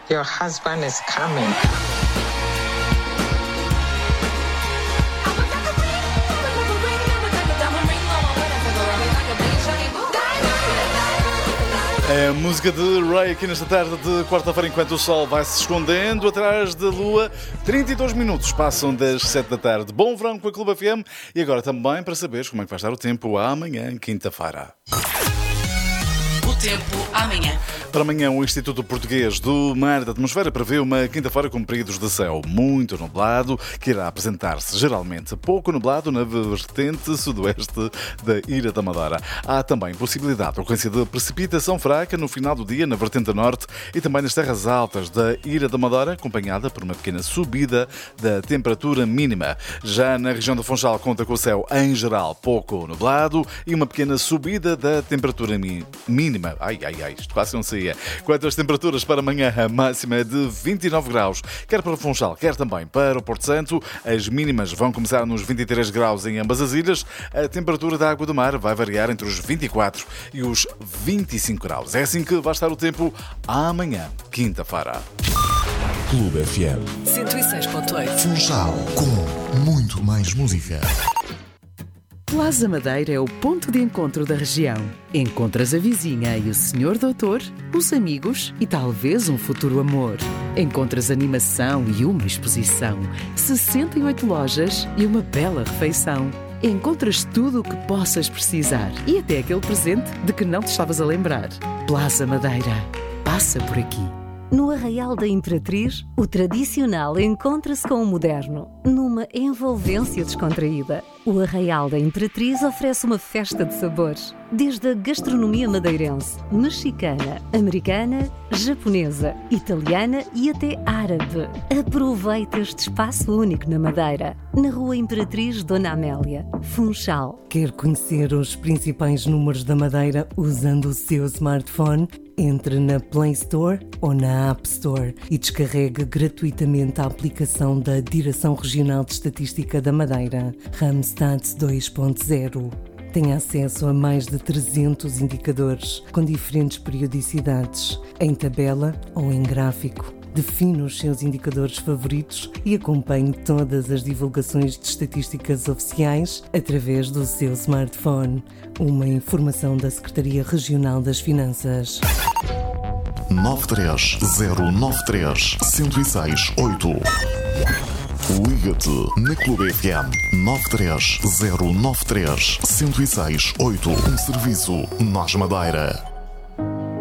Your husband is coming. É a música de Ray aqui nesta tarde de quarta-feira, enquanto o sol vai se escondendo atrás da lua. 32 minutos passam das 7 da tarde. Bom verão com a Clube FM. E agora também para saberes como é que vai estar o tempo amanhã, quinta-feira. O tempo amanhã. Para amanhã, o Instituto Português do Mar e da Atmosfera prevê uma quinta-feira com períodos de céu muito nublado, que irá apresentar-se geralmente pouco nublado na vertente sudoeste da Ilha da Madeira. Há também possibilidade de ocorrência de precipitação fraca no final do dia na vertente norte e também nas terras altas da Ilha da Madeira, acompanhada por uma pequena subida da temperatura mínima. Já na região do Funchal, conta com o céu em geral pouco nublado e uma pequena subida da temperatura mínima. Isto quase não saía. Quanto às temperaturas para amanhã, a máxima é de 29 graus, quer para o Funchal, quer também para o Porto Santo. As mínimas vão começar nos 23 graus em ambas as ilhas. A temperatura da água do mar vai variar entre os 24 e os 25 graus. É assim que vai estar o tempo amanhã, quinta-feira. Clube FM 106.8. Funchal, com muito mais música. Plaza Madeira é o ponto de encontro da região. Encontras a vizinha e o senhor doutor, os amigos e talvez um futuro amor. Encontras animação e uma exposição, 68 lojas e uma bela refeição. Encontras tudo o que possas precisar e até aquele presente de que não te estavas a lembrar. Plaza Madeira. Passa por aqui. No Arraial da Imperatriz, o tradicional encontra-se com o moderno, numa envolvência descontraída. O Arraial da Imperatriz oferece uma festa de sabores, desde a gastronomia madeirense, mexicana, americana, japonesa, italiana e até árabe. Aproveita este espaço único na Madeira, na Rua Imperatriz Dona Amélia, Funchal. Quer conhecer os principais números da Madeira usando o seu smartphone? Entre na Play Store ou na App Store e descarregue gratuitamente a aplicação da Direção Regional de Estatística da Madeira, Randstad 2.0. Tem acesso a mais de 300 indicadores com diferentes periodicidades, em tabela ou em gráfico. Define os seus indicadores favoritos e acompanhe todas as divulgações de estatísticas oficiais através do seu smartphone. Uma informação da Secretaria Regional das Finanças. 93093-1068. Liga-te na Clube FM 93093-1068. Um serviço Nós Madeira.